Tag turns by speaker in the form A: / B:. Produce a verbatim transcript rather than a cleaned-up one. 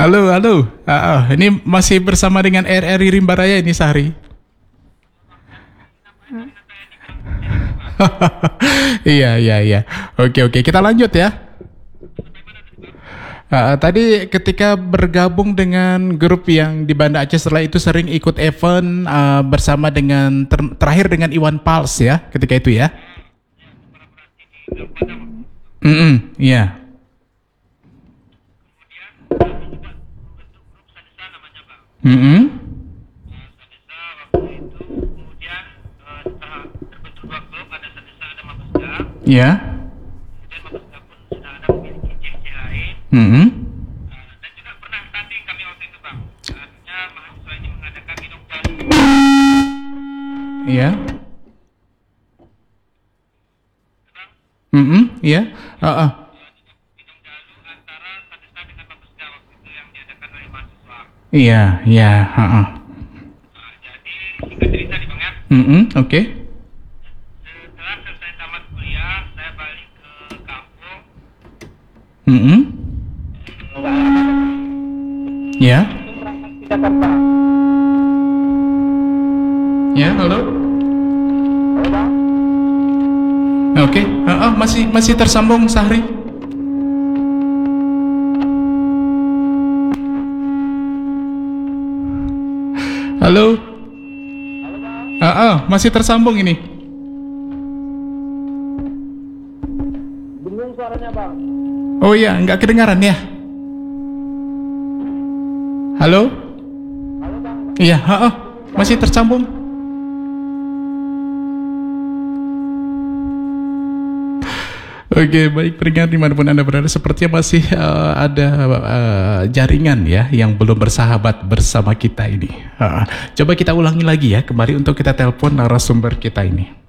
A: Halo, halo. Ah, ah, ini masih bersama dengan R R I Rimbaraya ini Sahri. Iya, iya, iya. Oke, oke. Kita lanjut ya. Ah, ah, tadi ketika bergabung dengan grup yang di Banda Aceh, setelah itu sering ikut event ah, bersama dengan ter- terakhir dengan Iwan Pals ya, ketika itu ya. Mm-mm, iya. Mm-mm, iya. Mm-mm, iya. Mm-mm, iya. Ah, ah. Iya, iya. Ah, ah. Mm-mm, oke. Mm-mm, ya. Ya, halo. Oke. Ah, ah, masih masih tersambung Sahri. Halo. Ah, ah, masih tersambung ini.
B: Bingung suaranya bang.
A: Oh iya, nggak kedengaran ya. Halo.
B: Halo bang.
A: Iya, ah, ah, masih tersambung. Oke, baik, pendengar dimanapun Anda berada, sepertinya masih eh, ada eh, jaringan ya yang belum bersahabat bersama kita ini. Ah, coba kita ulangi lagi ya, kembali untuk kita telepon narasumber kita ini.